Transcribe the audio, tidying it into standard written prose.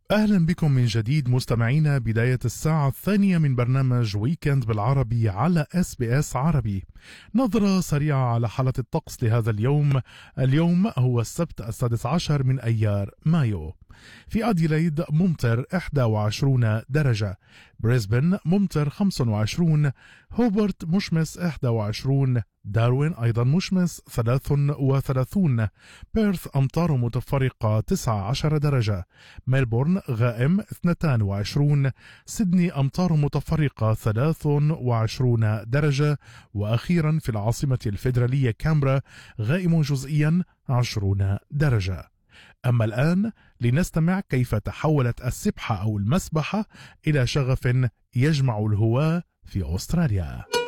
أهلا بكم من جديد مستمعينا. بداية الساعة الثانية من برنامج ويكند بالعربي على SBS عربي. نظرة سريعة على حالة الطقس لهذا اليوم. اليوم هو السبت 16 من أيار مايو. في أديلايد ممطر 21 درجة، بريسبن ممطر 25، هوبرت مشمس 21، داروين أيضا مشمس 33، بيرث أمطار متفرقة 19 درجة، ميلبورن غائم 22، سيدني أمطار متفرقة 23 درجة، وأخيرا في العاصمة الفيدرالية كامبرا غائم جزئيا 20 درجة. أما الآن لنستمع كيف تحولت السبحة أو المسبحة إلى شغف يجمع الهواة في أستراليا.